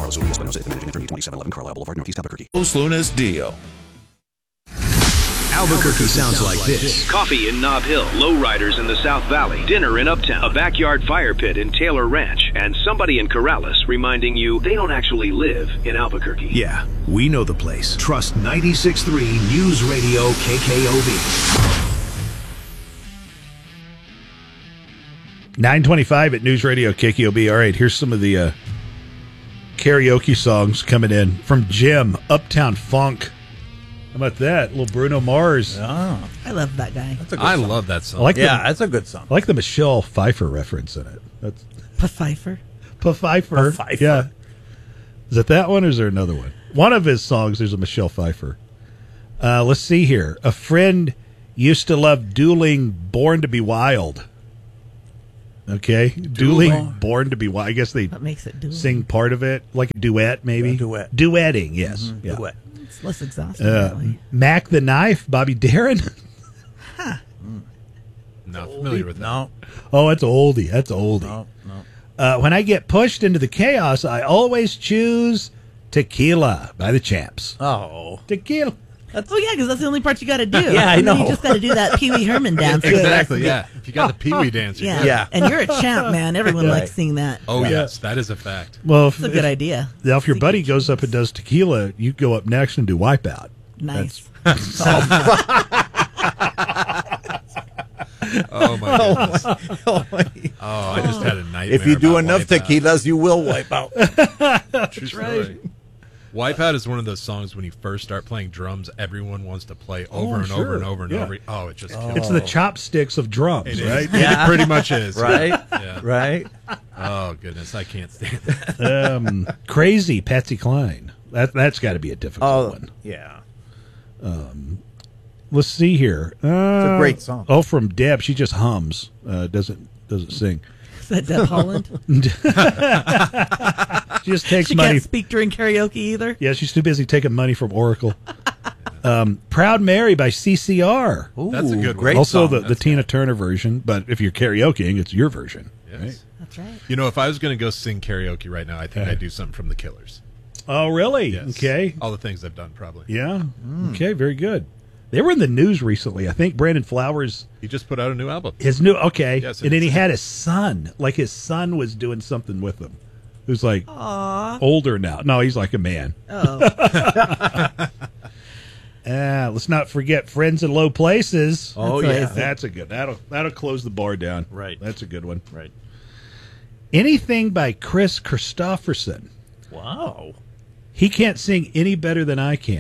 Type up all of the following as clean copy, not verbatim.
Carlos Urias Espinosa, Independent Attorney, 2711 Carlisle Boulevard, Northeast Albuquerque. Los Lunas Dio. Albuquerque sounds like this. Coffee in Nob Hill, lowriders in the South Valley, dinner in Uptown, a backyard fire pit in Taylor Ranch, and somebody in Corrales reminding you they don't actually live in Albuquerque. Yeah, we know the place. Trust 96.3 News Radio KKOV. 9:25 at News Radio KKOB. All right, here's some of the karaoke songs coming in from Jim, Uptown Funk. How about that? Little Bruno Mars. Oh, I love that guy. I love that song. I like that's a good song. I like the Michelle Pfeiffer reference in it. That's Pfeiffer. Pfeiffer. Yeah. Is it that one or is there another one? One of his songs, there's a Michelle Pfeiffer. Let's see here. A friend used to love dueling Born to be Wild. Okay. Dueling Born to be Wild. I guess they What makes it dueling? sing part of it, like a duet maybe. Duet. Duetting, yes. Yeah. Duet. It's less exhausting, really. Mac the Knife, Bobby Darin. Not familiar with that. No. Oh, that's oldie. That's oldie. No. When I get pushed into the chaos, I always choose Tequila by the Champs. Oh. Tequila. Oh, yeah, because that's the only part you got to do. Yeah, I And then know. You just got to do that Pee Wee Herman dance. Exactly, yeah. If you got the Pee-wee dance, you're Yeah. good. Yeah. And you're a champ, man. Everyone likes seeing that. Oh, yes, that is a fact. Well, It's a good idea. Now, if your buddy goes up and does Tequila, you go up next and do Wipeout. Nice. Oh, my goodness. Oh, I just had a nightmare. If you do about enough Wipeout. tequilas, you will wipe out. True story. Wipeout is one of those songs when you first start playing drums, everyone wants to play over and sure. over and over and Yeah. over. Oh, it just kills It's me. the chopsticks of drums, It is. right? It pretty much is. Right? Yeah. Right? Oh, goodness. I can't stand that. Crazy, Patsy Cline. That's got to be a difficult one. Yeah. Let's see here. It's a great song. Oh, from Deb, she just hums. Doesn't sing. Is that Deb Holland? She just takes She money. can't speak during karaoke either? Yeah, she's too busy taking money from Oracle. Proud Mary by CCR. Ooh, That's a good one. great Also song. the Tina Turner version, but if you're karaokeing, it's your version. Yes. Right? That's right. You know, if I was going to go sing karaoke right now, I think I'd do something from The Killers. Oh, really? Yes. Okay. All the things I've done, probably. Yeah. Okay, very good. They were in the news recently. I think Brandon Flowers, He just put out a new album. his new, okay. Yes, and then he it's- had his son. Like his son was doing something with him. Who's like older now. No, he's like a man. Oh. Let's not forget Friends in Low Places. Oh, That's yeah. what I That's a good. That'll close the bar down. Right. That's a good one. Right. Anything by Chris Christopherson. Wow. He can't sing any better than I can.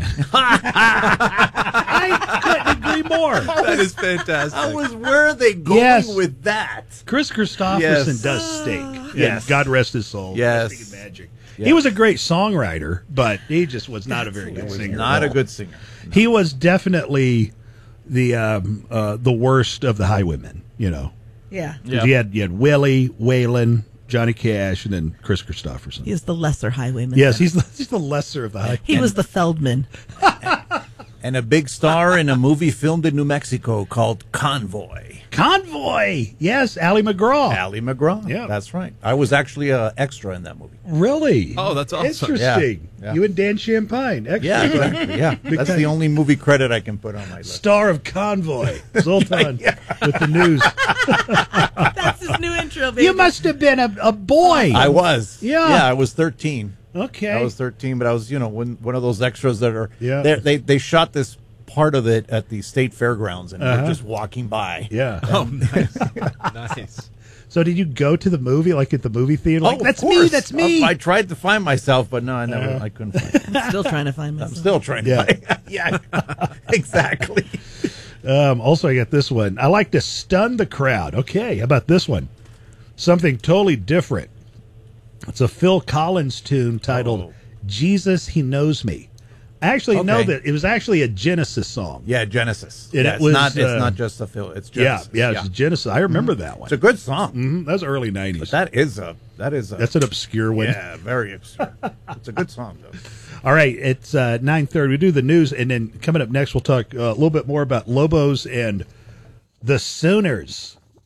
I couldn't agree more. That is fantastic. Where are they going Yes. with that? Chris Christopherson Yes. does stink. Yes. And God rest his soul. Yes. Singing Magic. Yes. He was a great songwriter, but he just was not a very good singer. Not at a all. good singer. He was definitely the worst of the Highwaymen. You know, Yeah. 'Cause you had Willie, Waylon, Johnny Cash, and then Chris Christopherson. He is the lesser highwayman. Yes, he's the lesser of the Highwaymen. He was the Feldman. And a big star in a movie filmed in New Mexico called Convoy. Convoy. Yes, Ally McGraw. Ally McGraw. Yeah. That's right. I was actually an extra in that movie. Really? Oh, that's awesome. Interesting. Yeah. You and Dan Champagne. Excellent. Yeah, exactly. Yeah. That's the only movie credit I can put on my list. Star of Convoy, Zoltan with the news. That's his new intro, baby. You must have been a boy. I was. Yeah. Yeah, I was 13. Okay. I was 13, but I was, one of those extras that are. Yeah. They shot this part of it at the state fairgrounds, and we're just walking by. Yeah. Oh, nice. Nice. So did you go to the movie, like at the movie theater? Like, of that's course. me. That's me. I tried to find myself, but no, I couldn't find it. I'm still trying to find myself. I'm still trying to find it. Yeah, exactly. Also, I got this one. I like to stun the crowd. Okay, how about this one? Something totally different. It's a Phil Collins tune titled "Jesus, He Knows Me." I actually know Okay. that it was actually a Genesis song. Yeah, Genesis. And Yeah, it was, it's not just a film. It's Genesis. Yeah, it's Genesis. I remember that one. It's a good song. That was early '90s. But that is a That's an obscure one. yeah, very obscure. It's a good song though. All right, it's 9:30. We do the news, and then coming up next, we'll talk a little bit more about Lobos and the Sooners.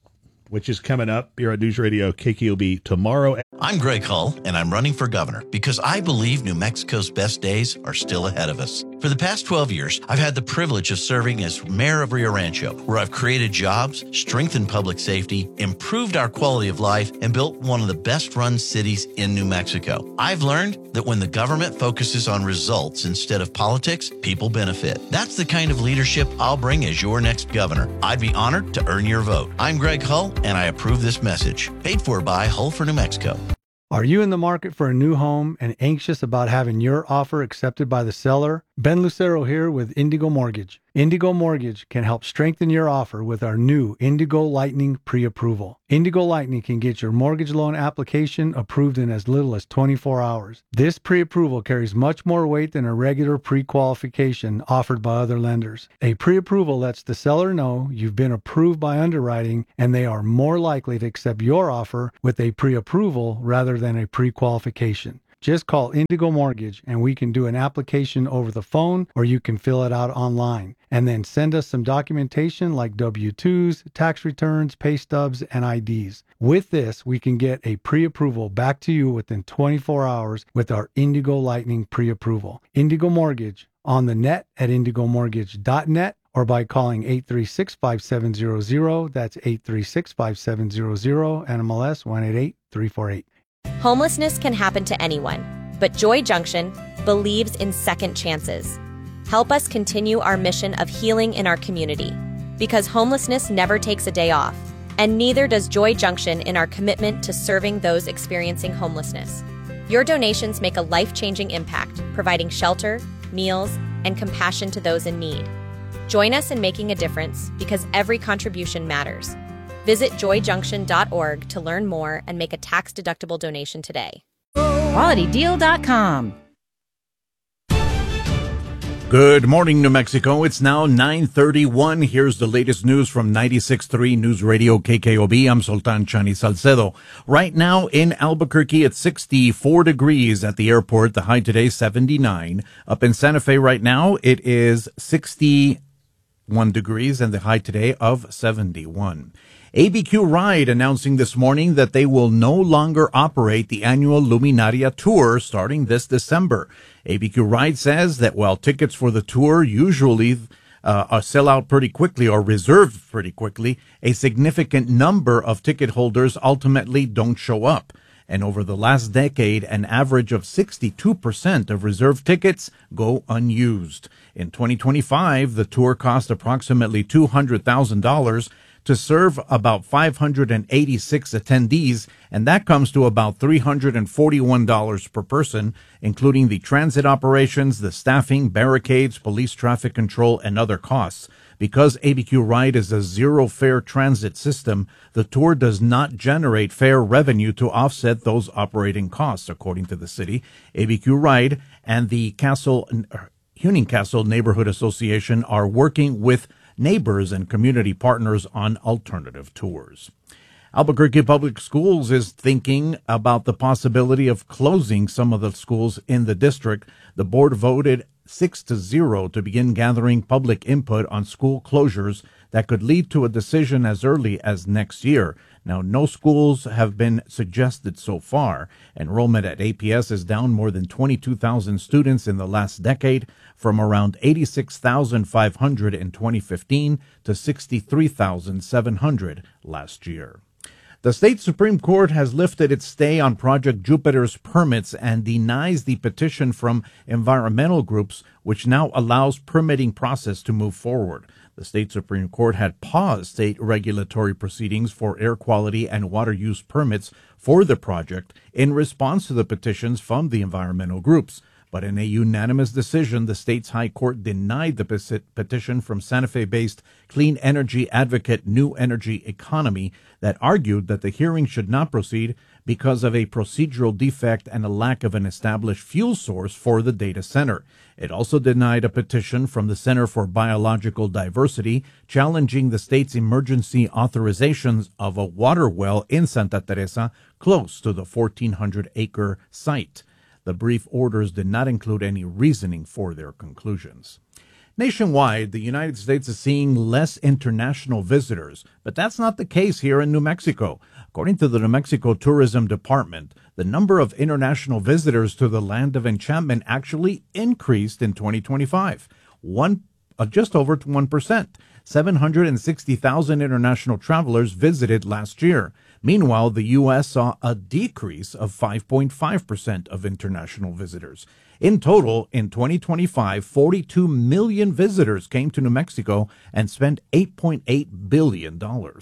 which is coming up here on News Radio KKOB tomorrow. I'm Greg Hull, and I'm running for governor because I believe New Mexico's best days are still ahead of us. For the past 12 years, I've had the privilege of serving as mayor of Rio Rancho, where I've created jobs, strengthened public safety, improved our quality of life, and built one of the best-run cities in New Mexico. I've learned that when the government focuses on results instead of politics, people benefit. That's the kind of leadership I'll bring as your next governor. I'd be honored to earn your vote. I'm Greg Hull, and I approve this message. Paid for by Hull for New Mexico. Are you in the market for a new home and anxious about having your offer accepted by the seller? Ben Lucero here with Indigo Mortgage. Indigo Mortgage can help strengthen your offer with our new Indigo Lightning pre-approval. Indigo Lightning can get your mortgage loan application approved in as little as 24 hours. This pre-approval carries much more weight than a regular pre-qualification offered by other lenders. A pre-approval lets the seller know you've been approved by underwriting and they are more likely to accept your offer with a pre-approval rather than a pre-qualification. Just call Indigo Mortgage and we can do an application over the phone or you can fill it out online. And then send us some documentation like W-2s, tax returns, pay stubs, and IDs. With this, we can get a pre-approval back to you within 24 hours with our Indigo Lightning pre-approval. Indigo Mortgage on the net at indigomortgage.net or by calling 836-5700. That's 836-5700, NMLS 188348. Homelessness can happen to anyone, but Joy Junction believes in second chances. Help us continue our mission of healing in our community, because homelessness never takes a day off, and neither does Joy Junction in our commitment to serving those experiencing homelessness. Your donations make a life-changing impact, providing shelter, meals, and compassion to those in need. Join us in making a difference, because every contribution matters. Visit joyjunction.org to learn more and make a tax-deductible donation today. QualityDeal.com. Good morning, New Mexico. It's now 9:31. Here's the latest news from 96.3 News Radio KKOB. I'm Sultan Chani Salcedo. Right now in Albuquerque, it's 64 degrees at the airport. The high today, 79. Up in Santa Fe right now, it is 61 degrees and the high today of 71. ABQ Ride announcing this morning that they will no longer operate the annual Luminaria Tour starting this December. ABQ Ride says that while tickets for the tour usually sell out pretty quickly or reserved pretty quickly, a significant number of ticket holders ultimately don't show up. And over the last decade, an average of 62% of reserved tickets go unused. In 2025, the tour cost approximately $200,000 to serve about 586 attendees, and that comes to about $341 per person, including the transit operations, the staffing, barricades, police traffic control, and other costs. Because ABQ Ride is a zero-fare transit system, the tour does not generate fare revenue to offset those operating costs, according to the city. ABQ Ride and the Huning Castle Neighborhood Association are working with neighbors and community partners on alternative tours. Albuquerque Public Schools is thinking about the possibility of closing some of the schools in the district. The board voted 6-0 to begin gathering public input on school closures that could lead to a decision as early as next year. Now, no schools have been suggested so far. Enrollment at APS is down more than 22,000 students in the last decade, from around 86,500 in 2015 to 63,700 last year. The state Supreme Court has lifted its stay on Project Jupiter's permits and denies the petition from environmental groups, which now allows permitting process to move forward. The state Supreme Court had paused state regulatory proceedings for air quality and water use permits for the project in response to the petitions from the environmental groups. But in a unanimous decision, the state's high court denied the petition from Santa Fe-based clean energy advocate New Energy Economy that argued that the hearing should not proceed because of a procedural defect and a lack of an established fuel source for the data center. It also denied a petition from the Center for Biological Diversity challenging the state's emergency authorizations of a water well in Santa Teresa close to the 1,400-acre site. The brief orders did not include any reasoning for their conclusions. Nationwide, the United States is seeing less international visitors, but that's not the case here in New Mexico. According to the New Mexico Tourism Department, the number of international visitors to the Land of Enchantment actually increased in 2025, just over 1%. 760,000 international travelers visited last year. Meanwhile, the U.S. saw a decrease of 5.5% of international visitors. In total, in 2025, 42 million visitors came to New Mexico and spent $8.8 billion.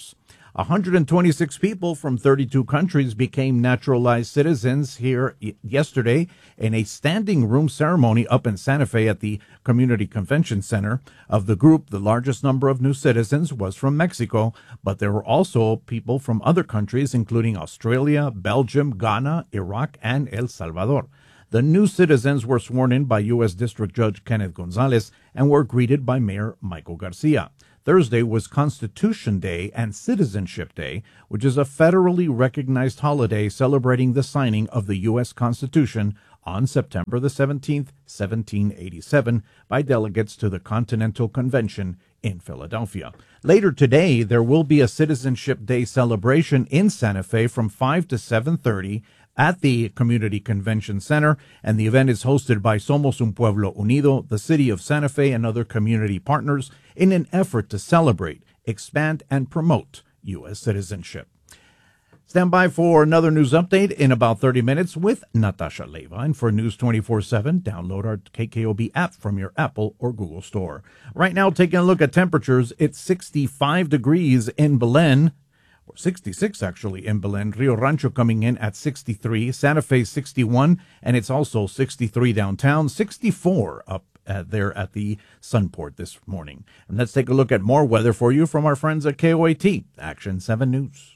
126 people from 32 countries became naturalized citizens here yesterday in a standing room ceremony up in Santa Fe at the Community Convention Center. Of the group, the largest number of new citizens was from Mexico, but there were also people from other countries, including Australia, Belgium, Ghana, Iraq, and El Salvador. The new citizens were sworn in by U.S. District Judge Kenneth Gonzalez and were greeted by Mayor Michael Garcia. Thursday was Constitution Day and Citizenship Day, which is a federally recognized holiday celebrating the signing of the U.S. Constitution on September the 17th, 1787, by delegates to the Continental Convention in Philadelphia. Later today, there will be a Citizenship Day celebration in Santa Fe from 5 to 7:30 at the Community Convention Center, and the event is hosted by Somos Un Pueblo Unido, the City of Santa Fe, and other community partners in an effort to celebrate, expand, and promote U.S. citizenship. Stand by for another news update in about 30 minutes with Natasha Leva. And for News 24/7, download our KKOB app from your Apple or Google store. Right now, taking a look at temperatures, it's 65 degrees in Belen, or 66 actually in Belen. Rio Rancho coming in at 63, Santa Fe 61, and it's also 63 downtown, 64 up there at the Sunport this morning. And let's take a look at more weather for you from our friends at KOAT, Action 7 News.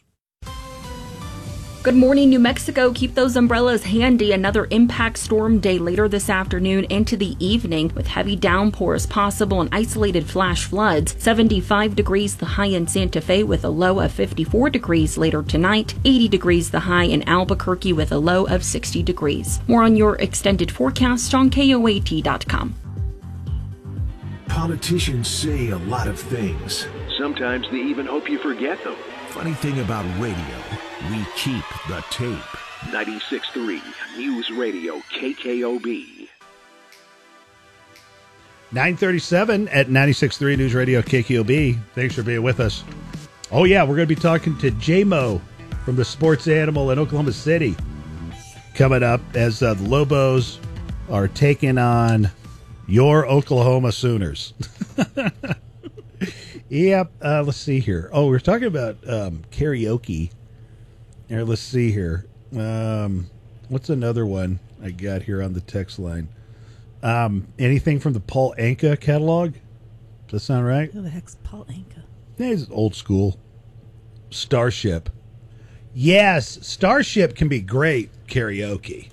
Good morning, New Mexico. Keep those umbrellas handy. Another impact storm day later this afternoon into the evening with heavy downpours possible and isolated flash floods. 75 degrees the high in Santa Fe with a low of 54 degrees later tonight. 80 degrees the high in Albuquerque with a low of 60 degrees. More on your extended forecast on KOAT.com. Politicians say a lot of things. Sometimes they even hope you forget them. Funny thing about radio, we keep the tape. 96.3 News Radio KKOB. 9:37 at 96.3 News Radio KKOB. Thanks for being with us. Oh, yeah, we're going to be talking to J-Mo from the Sports Animal in Oklahoma City coming up as the Lobos are taking on your Oklahoma Sooners. Yep. Let's see here. Oh, we're talking about karaoke. Here, let's see here. What's another one I got here on the text line? Anything from the Paul Anka catalog? Does that sound right? Who the heck's Paul Anka? Yeah, he's old school. Starship. Yes, Starship can be great karaoke.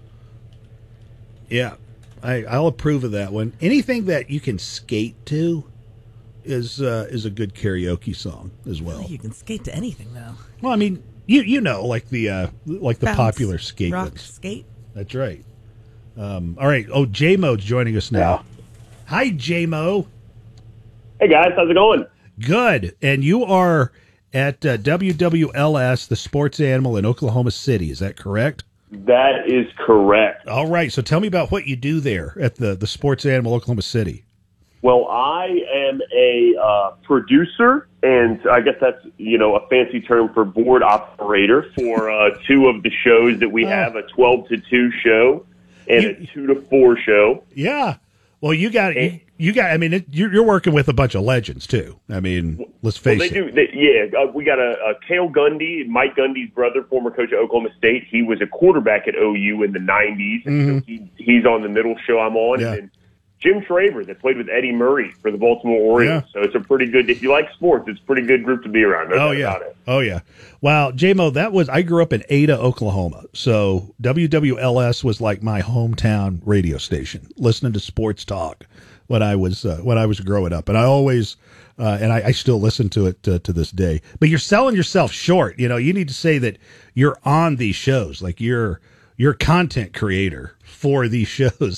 Yeah, I'll approve of that one. Anything that you can skate to is a good karaoke song as well. You can skate to anything, though. Well, I mean, you know, like the Bounce, popular skate rock, ones. skate. That's right. All right. Oh, J-Mo's joining us now. Yeah. Hi, J-Mo. Hey guys, how's it going? Good. And you are at WWLS, the Sports Animal in Oklahoma City. Is that correct? That is correct. All right. So tell me about what you do there at the Sports Animal, Oklahoma City. Well, I am a producer, and I guess that's, a fancy term for board operator for two of the shows that we have, a 12 to 2 show and a 2 to 4 show. Yeah. Well, you got, I mean, you're working with a bunch of legends, too. I mean, let's face it. We got a Cale Gundy, Mike Gundy's brother, former coach at Oklahoma State. He was a quarterback at OU in the 90s, and so he's on the middle show I'm on. Yeah. And Jim Traver that played with Eddie Murray for the Baltimore Orioles. Yeah. So it's a pretty good, if you like sports, it's a pretty good group to be around. No doubt about it. Oh, yeah. Wow, J-Mo, I grew up in Ada, Oklahoma. So WWLS was like my hometown radio station, listening to sports talk when I was growing up. And I always, I still listen to it to this day. But you're selling yourself short. You need to say that you're on these shows, like you're content creator for these shows.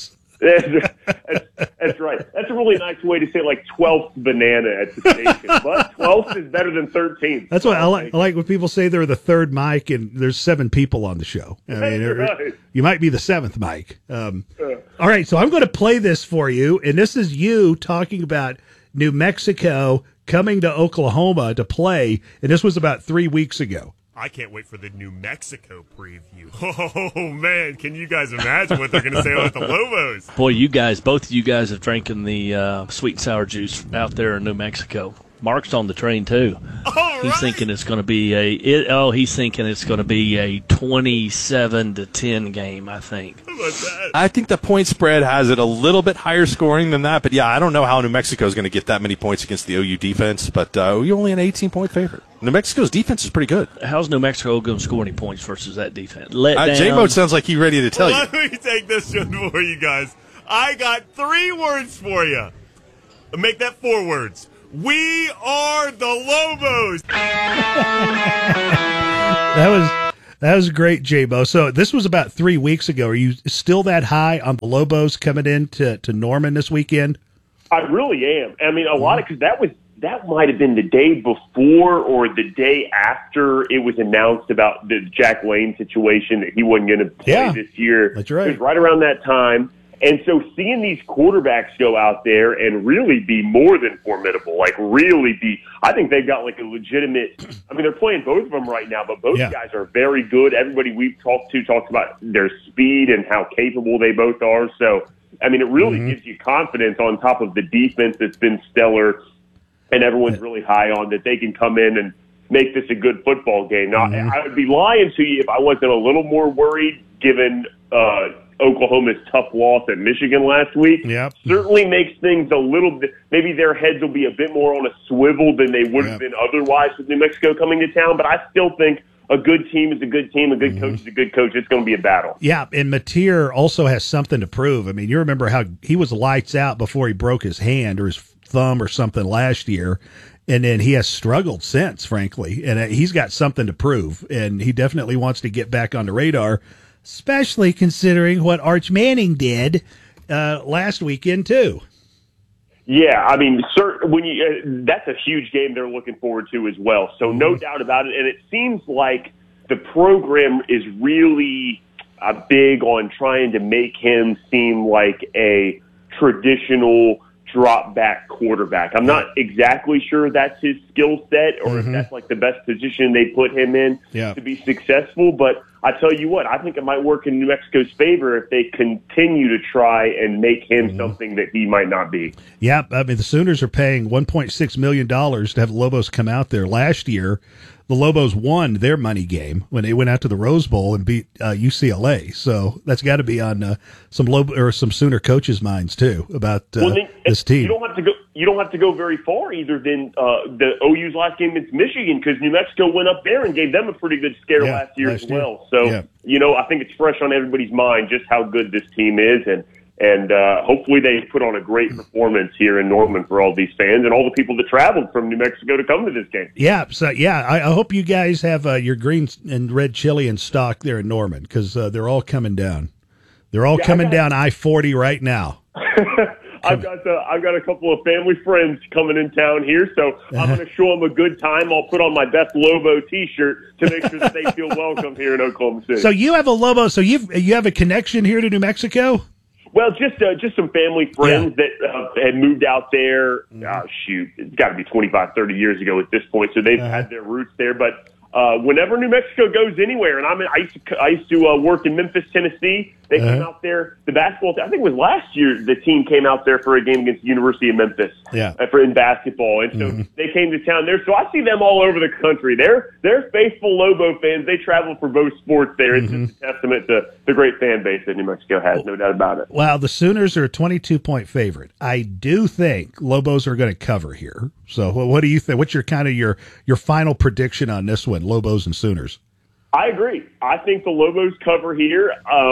That's right. That's a really nice way to say like 12th banana at the station. But 12th is better than 13th. That's what I like when people say they're the third mic and there's 7 people on the show. I mean, right. You might be the 7th mic. All right, so I'm going to play this for you, and this is you talking about New Mexico coming to Oklahoma to play, and this was about 3 weeks ago. I can't wait for the New Mexico preview. Oh, man, can you guys imagine what they're going to say about the Lobos? Boy, both of you guys have drinking the sweet and sour juice out there in New Mexico. Mark's on the train too. He's thinking it's going to be he's thinking it's going to be a 27-10 game, I think. I think the point spread has it a little bit higher scoring than that, but yeah, I don't know how New Mexico is going to get that many points against the OU defense, but you're only an 18-point favorite. New Mexico's defense is pretty good. How's New Mexico going to score any points versus that defense? J-Mo sounds like he's ready to tell you. Let me take this one for you guys. I got 3 words for you. Make that 4 words. We are the Lobos. That was great, J-Bo. So this was about 3 weeks ago. Are you still that high on the Lobos coming in to Norman this weekend? I really am. I mean, a lot of, because that might have been the day before or the day after it was announced about the Jack Lane situation that he wasn't going to play this year. That's right. It was right around that time. And so seeing these quarterbacks go out there and really be more than formidable, like really be, I think they've got like a legitimate, I mean, they're playing both of them right now, but both guys are very good. Everybody we've talked to talks about their speed and how capable they both are. So, I mean, it really gives you confidence on top of the defense that's been stellar and everyone's really high on that they can come in and make this a good football game. Now, I would be lying to you if I wasn't a little more worried given, Oklahoma's tough loss at Michigan last week. Certainly makes things a little bit, maybe their heads will be a bit more on a swivel than they would have been otherwise with New Mexico coming to town. But I still think a good team is a good team, a good coach is a good coach. It's going to be a battle. Yeah, and Mateer also has something to prove. I mean, you remember how he was lights out before he broke his hand or his thumb or something last year. And then he has struggled since, frankly. And he's got something to prove. And he definitely wants to get back on the radar, especially considering what Arch Manning did last weekend, too. Yeah, I mean, that's a huge game they're looking forward to as well. So no doubt about it. And it seems like the program is really big on trying to make him seem like a traditional drop-back quarterback. I'm not exactly sure that's his skill set or if that's like the best position they put him in to be successful. But I tell you what, I think it might work in New Mexico's favor if they continue to try and make him something that he might not be. Yeah, I mean, the Sooners are paying $1.6 million to have the Lobos come out there. Last year, the Lobos won their money game when they went out to the Rose Bowl and beat UCLA. So that's got to be on some Sooner coaches' minds too about this team. You don't have to go very far either than the OU's last game against Michigan because New Mexico went up there and gave them a pretty good scare last year as well. So I think it's fresh on everybody's mind just how good this team is and hopefully they put on a great performance here in Norman for all these fans and all the people that traveled from New Mexico to come to this game. Yeah, so I hope you guys have your green and red chili in stock there in Norman because they're all coming down. They're all coming down I-40 right now. I've got a couple of family friends coming in town here, so I'm going to show them a good time. I'll put on my best Lobo T-shirt to make sure that they feel welcome here in Oklahoma City. So you have a Lobo. So you have a connection here to New Mexico? Well, just some family friends that had moved out there. It's got to be 25, 30 years ago at this point. So they've had their roots there. But whenever New Mexico goes anywhere, and I used to work in Memphis, Tennessee. They came out there. The basketball, I think it was last year, the team came out there for a game against the University of Memphis in basketball. And so they came to town there. So I see them all over the country. They're faithful Lobo fans. They travel for both sports there. It's just a testament to the great fan base that New Mexico has, no doubt about it. Well, the Sooners are a 22-point favorite. I do think Lobos are going to cover here. So what do you think? What's your your final prediction on this one, Lobos and Sooners? I agree. I think the Lobos cover here.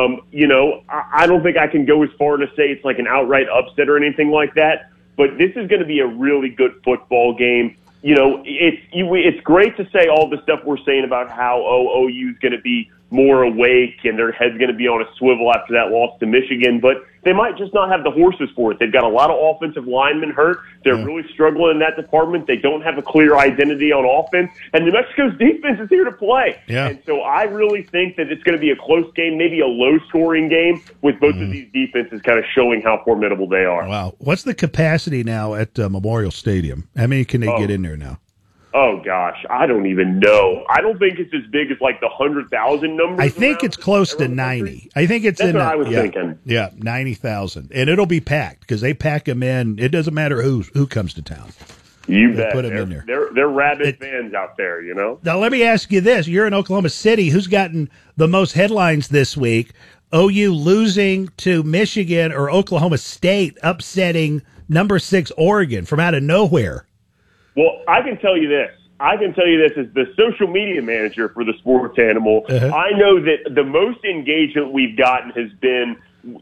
I don't think I can go as far to say it's like an outright upset or anything like that, but this is going to be a really good football game. It's great to say all the stuff we're saying about how OU is going to be more awake and their head's going to be on a swivel after that loss to Michigan, but they might just not have the horses for it. They've got a lot of offensive linemen hurt. They're really struggling in that department. They don't have a clear identity on offense, and New Mexico's defense is here to play. Yeah. And so I really think that it's going to be a close game, maybe a low-scoring game, with both of these defenses kind of showing how formidable they are. Wow. What's the capacity now at Memorial Stadium? How many can they get in there now? Oh, gosh, I don't even know. I don't think it's as big as like the 100,000 numbers. I think it's close to 90. I think it's That's what I was thinking. Yeah, 90,000. And it'll be packed because they pack them in. It doesn't matter who comes to town. You They bet. put them in there. They're rabid fans out there, you know? Now, let me ask you this. You're in Oklahoma City. Who's gotten the most headlines this week? OU losing to Michigan or Oklahoma State upsetting number 6 Oregon from out of nowhere? Well, I can tell you this. As the social media manager for the Sports Animal. I know that the most engagement we've gotten has been,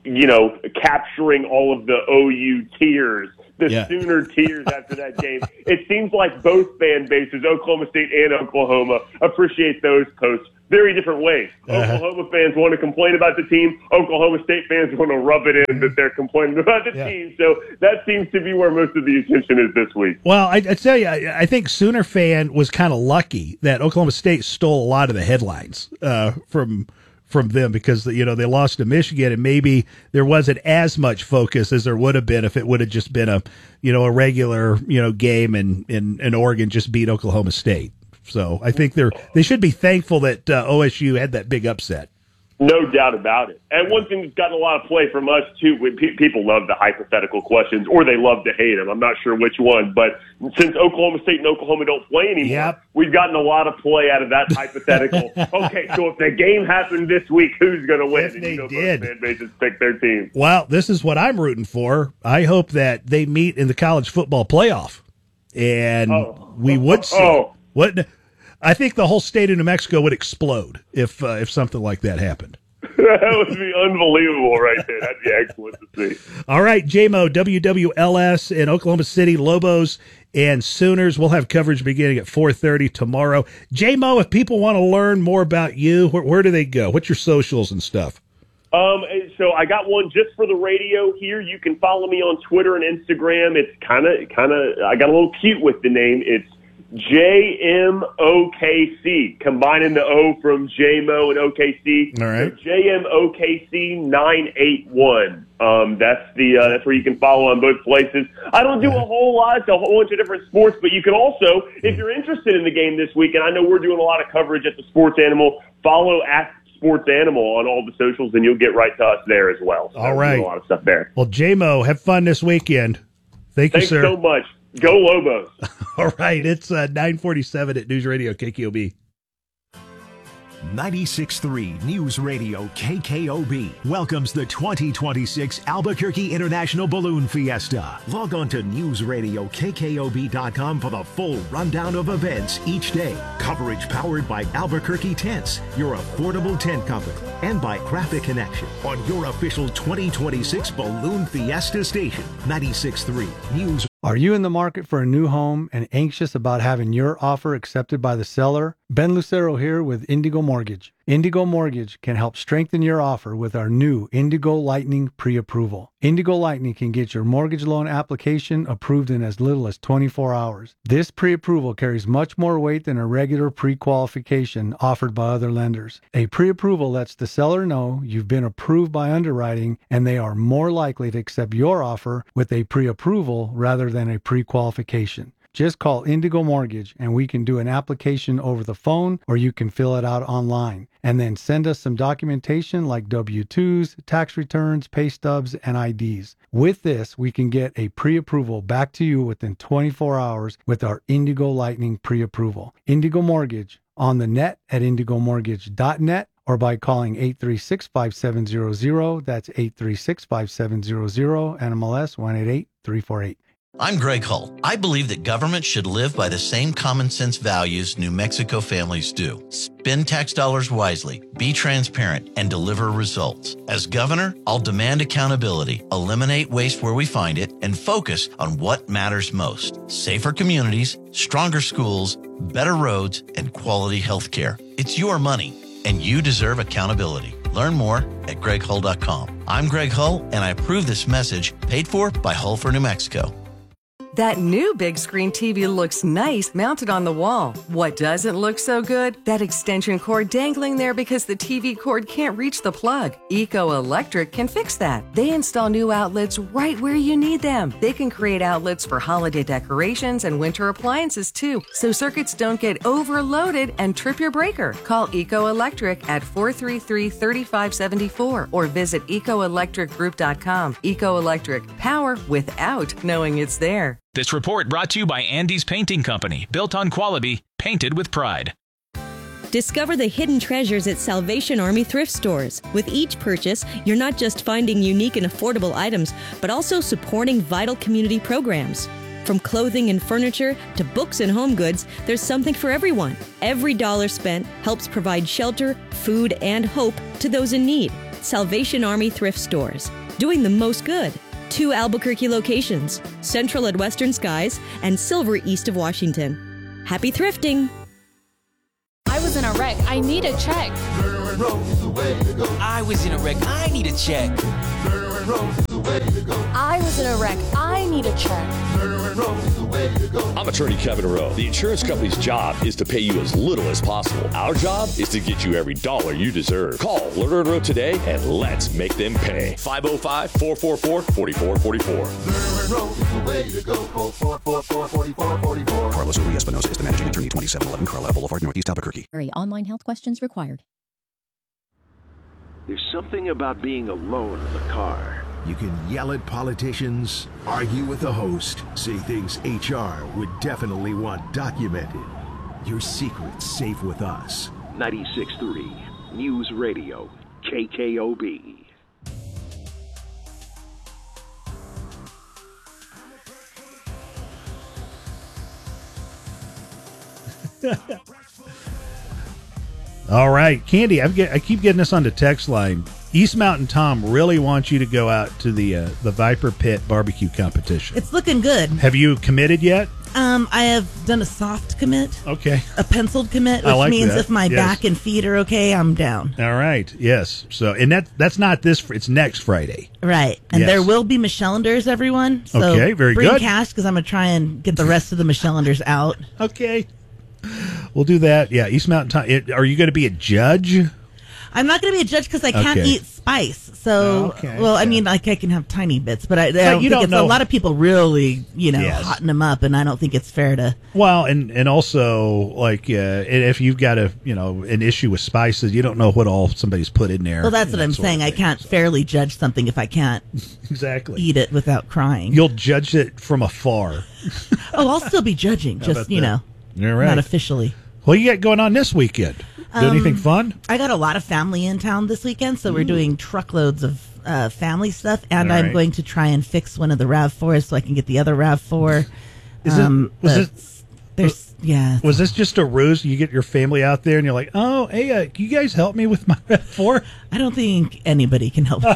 capturing all of the OU tears, the Sooner tears after that game. It seems like both fan bases, Oklahoma State and Oklahoma, appreciate those posts very different ways. Oklahoma fans want to complain about the team. Oklahoma State fans want to rub it in that they're complaining about the team. So that seems to be where most of the attention is this week. Well, I tell you, I think Sooner fan was kind of lucky that Oklahoma State stole a lot of the headlines from them because, they lost to Michigan and maybe there wasn't as much focus as there would have been if it would have just been a regular, game and Oregon just beat Oklahoma State. So I think they should be thankful that OSU had that big upset. No doubt about it. And one thing that's gotten a lot of play from us, too, people love the hypothetical questions, or they love to hate them. I'm not sure which one. But since Oklahoma State and Oklahoma don't play anymore, we've gotten a lot of play out of that hypothetical. Okay, so if the game happened this week, who's going to win? If they did. Fan bases pick their team. Well, this is what I'm rooting for. I hope that they meet in the college football playoff. And we would see. What? I think the whole state of New Mexico would explode if something like that happened. That would be unbelievable right there. That'd be excellent to see. All right, JMO, WWLS in Oklahoma City, Lobos and Sooners. We'll have coverage beginning at 4:30 tomorrow. JMO, if people want to learn more about you, where do they go? What's your socials and stuff? So I got one just for the radio here. You can follow me on Twitter and Instagram. It's kind of, I got a little cute with the name. It's JMOKC, combining the O from JMO and OKC. All right. So JMOKC 981. That's where you can follow on both places. I don't do a whole lot. It's a whole bunch of different sports, but you can also, if you're interested in the game this week, and I know we're doing a lot of coverage at the Sports Animal, follow at Sports Animal on all the socials, and you'll get right to us there as well. So all right. We do a lot of stuff there. Well, JMO, have fun this weekend. Thanks you, sir. Thanks so much. Go Lobos. All right. It's 9:47 at News Radio KKOB. 96.3 News Radio KKOB welcomes the 2026 Albuquerque International Balloon Fiesta. Log on to newsradiokkob.com for the full rundown of events each day. Coverage powered by Albuquerque Tents, your affordable tent company, and by Graphic Connection on your official 2026 Balloon Fiesta station, 96.3 News. Are you in the market for a new home and anxious about having your offer accepted by the seller? Ben Lucero here with Indigo Mortgage. Indigo Mortgage can help strengthen your offer with our new Indigo Lightning pre-approval. Indigo Lightning can get your mortgage loan application approved in as little as 24 hours. This pre-approval carries much more weight than a regular pre-qualification offered by other lenders. A pre-approval lets the seller know you've been approved by underwriting and they are more likely to accept your offer with a pre-approval rather than a pre-qualification. Just call Indigo Mortgage and we can do an application over the phone or you can fill it out online. And then send us some documentation like W-2s, tax returns, pay stubs, and IDs. With this, we can get a pre-approval back to you within 24 hours with our Indigo Lightning pre-approval. Indigo Mortgage on the net at indigomortgage.net or by calling 836-5700. That's 836-5700, NMLS 188348. I'm Greg Hull. I believe that government should live by the same common sense values New Mexico families do. Spend tax dollars wisely, be transparent, and deliver results. As governor, I'll demand accountability, eliminate waste where we find it, and focus on what matters most. Safer communities, stronger schools, better roads, and quality health care. It's your money. and you deserve accountability. Learn more at GregHull.com. I'm Greg Hull, and I approve this message paid for by Hull for New Mexico. That new big screen TV looks nice mounted on the wall. What doesn't look so good? That extension cord dangling there because the TV cord can't reach the plug. Eco Electric can fix that. They install new outlets right where you need them. They can create outlets for holiday decorations and winter appliances too, so circuits don't get overloaded and trip your breaker. Call Eco Electric at 433-3574 or visit ecoelectricgroup.com. Eco Electric, power without knowing it's there. This report brought to you by Andy's Painting Company, built on quality, painted with pride. Discover the hidden treasures at Salvation Army thrift stores. With each purchase, you're not just finding unique and affordable items, but also supporting vital community programs. From clothing and furniture to books and home goods, there's something for everyone. Every dollar spent helps provide shelter, food, and hope to those in need. Salvation Army thrift stores, doing the most good. 2 Albuquerque locations, Central at Western Skies and Silver east of Washington. Happy thrifting! I was in a wreck. I need a check. I was in a wreck. I need a check. I was in a wreck. I need a check. I'm attorney Kevin Rowe. The insurance company's job is to pay you as little as possible. Our job is to get you every dollar you deserve. Call Lerner & Rowe today and let's make them pay. 505-444-4444. Carlos Uri Espinosa is the managing attorney, 2711 Carlisle Boulevard, Northeast Albuquerque. Online health questions required. There's something about being alone in the car. You can yell at politicians, argue with the host, say things HR would definitely want documented. Your secret's safe with us. 96.3 News Radio, KKOB. All right, Candy, I keep getting this on the text line. East Mountain Tom really wants you to go out to the Viper Pit barbecue competition. It's looking good. Have you committed yet? I have done a soft commit. Okay. A penciled commit, which means if my back and feet are okay, I'm down. All right. Yes. So, and that's not this. It's next Friday. Right. And there will be Michelanders, everyone. So okay. Very bring good. cash because I'm going to try and get the rest of the Michelanders out. Okay. We'll do that. Yeah. East Mountain Tom. Are you going to be a judge? I'm not going to be a judge because I can't eat spice. So, I mean, like I can have tiny bits, but I don't think it's a lot of people really, hotting them up, and I don't think it's fair to. Well, and also like if you've got an issue with spices, you don't know what all somebody's put in there. Well, that's what I'm saying. I can't fairly judge something if I can't exactly eat it without crying. You'll judge it from afar. I'll still be judging, just You're right. not officially. What do you got going on this weekend? Do anything fun? I got a lot of family in town this weekend, so we're doing truckloads of family stuff, and I'm going to try and fix one of the RAV4s so I can get the other RAV4. Was this just a ruse? You get your family out there and you're like, oh, hey, can you guys help me with my RAV4? I don't think anybody can help me.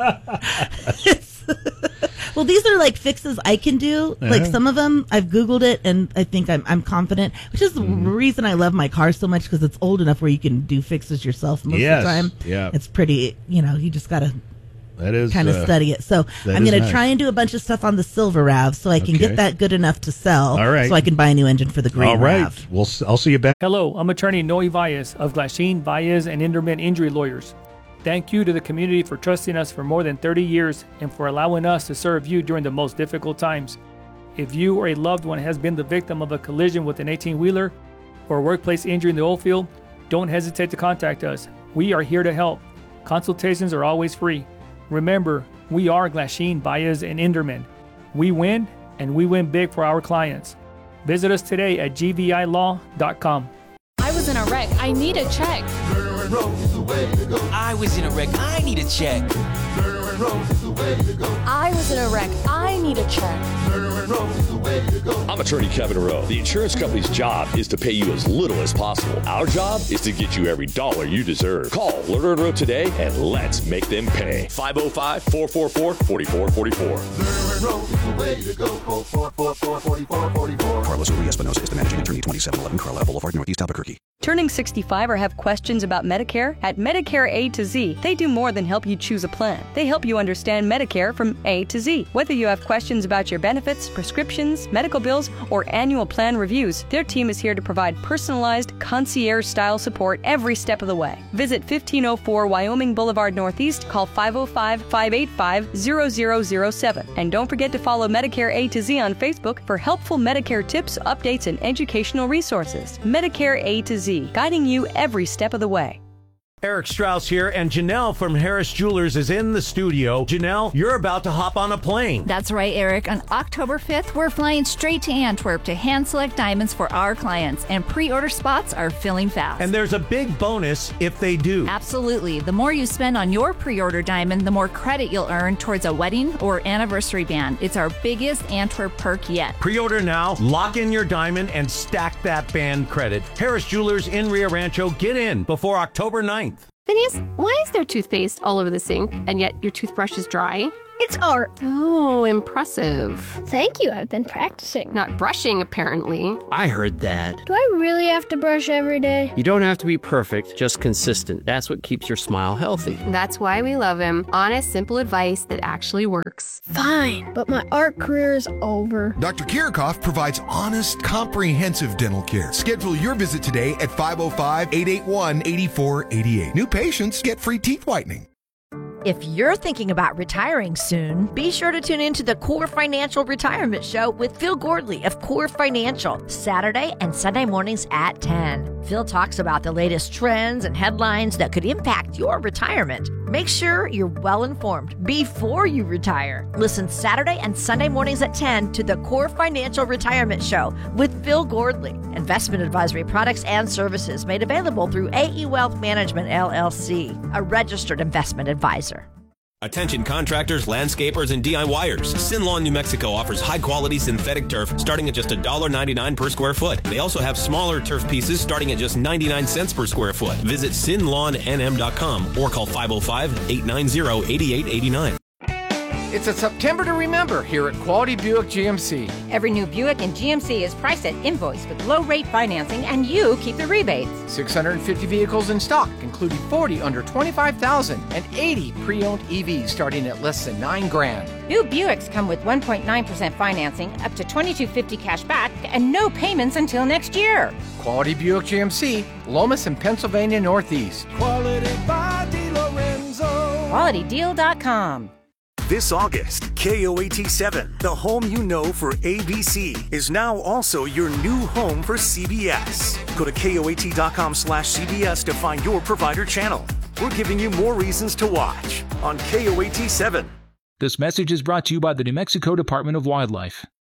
Well, these are like fixes I can do. Like some of them, I've Googled it, and I think I'm confident, which is the reason I love my car so much, because it's old enough where you can do fixes yourself most of the time. Yeah. It's pretty, you just got to kind of study it. So I'm going to try and do a bunch of stuff on the silver RAV so I can get that good enough to sell. All right. So I can buy a new engine for the green RAV. Well, I'll see you back. Hello, I'm attorney Noe Valles of Glasheen, Valles, and Inderman Injury Lawyers. Thank you to the community for trusting us for more than 30 years and for allowing us to serve you during the most difficult times. If you or a loved one has been the victim of a collision with an 18-wheeler or a workplace injury in the oil field, don't hesitate to contact us. We are here to help. Consultations are always free. Remember, we are Glasheen, Valles, and Inderman. We win, and we win big for our clients. Visit us today at gvilaw.com. I was in a wreck. I need a check. I was in a wreck. I need a check. I was in a wreck. I need a check. I'm attorney Kevin Rowe. The insurance company's job is to pay you as little as possible. Our job is to get you every dollar you deserve. Call Lerner & Rowe today and let's make them pay. 505-444-4444. Monroe. The way to go. Call 444-4444. Carlos Uri-Espinosa is the managing attorney, 2711 Carlisle Boulevard, Northeast Albuquerque. Turning 65 or have questions about Medicare? At Medicare A to Z, they do more than help you choose a plan. They help you understand Medicare from A to Z. Whether you have questions about your benefits, prescriptions, medical bills, or annual plan reviews, their team is here to provide personalized, concierge-style support every step of the way. Visit 1504 Wyoming Boulevard Northeast, call 505-585-0007. And don't forget to follow Medicare A to Z on Facebook for helpful Medicare tips, updates, and educational resources. Medicare A to Z, guiding you every step of the way. Eric Strauss here, and Janelle from Harris Jewelers is in the studio. Janelle, you're about to hop on a plane. That's right, Eric. On October 5th, we're flying straight to Antwerp to hand-select diamonds for our clients, and pre-order spots are filling fast. And there's a big bonus if they do. Absolutely. The more you spend on your pre-order diamond, the more credit you'll earn towards a wedding or anniversary band. It's our biggest Antwerp perk yet. Pre-order now, lock in your diamond, and stack that band credit. Harris Jewelers in Rio Rancho. Get in before October 9th. Phineas, why is there toothpaste all over the sink, and yet your toothbrush is dry? It's art. Oh, impressive. Thank you, I've been practicing. Not brushing, apparently. I heard that. Do I really have to brush every day? You don't have to be perfect, just consistent. That's what keeps your smile healthy. That's why we love him. Honest, simple advice that actually works. Fine, but my art career is over. Dr. Kirikoff provides honest, comprehensive dental care. Schedule your visit today at 505-881-8488. New patients get free teeth whitening. If you're thinking about retiring soon, be sure to tune in to the Core Financial Retirement Show with Phil Gordley of Core Financial, Saturday and Sunday mornings at 10. Phil talks about the latest trends and headlines that could impact your retirement. Make sure you're well informed before you retire. Listen Saturday and Sunday mornings at 10 to the Core Financial Retirement Show with Phil Gordley. Investment advisory products and services made available through AE Wealth Management, LLC, a registered investment advisor. Attention contractors, landscapers, and DIYers. Sinlawn, New Mexico offers high-quality synthetic turf starting at just $1.99 per square foot. They also have smaller turf pieces starting at just 99 cents per square foot. Visit sinlawnnm.com or call 505-890-8889. It's a September to remember here at Quality Buick GMC. Every new Buick in GMC is priced at invoice with low-rate financing, and you keep the rebates. 650 vehicles in stock, including 40 under $25,000 and 80 pre-owned EVs starting at less than $9,000. New Buicks come with 1.9% financing, up to $2,250 cash back, and no payments until next year. Quality Buick GMC, Lomas and Pennsylvania Northeast. Quality by DeLorenzo. QualityDeal.com. This August, KOAT7, the home you know for ABC, is now also your new home for CBS. Go to KOAT.com/CBS to find your provider channel. We're giving you more reasons to watch on KOAT7. This message is brought to you by the New Mexico Department of Wildlife.